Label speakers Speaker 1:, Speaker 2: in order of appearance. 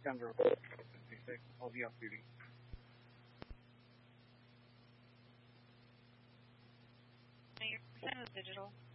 Speaker 1: Denver, 56. I'll be off duty.
Speaker 2: Your percent was digital.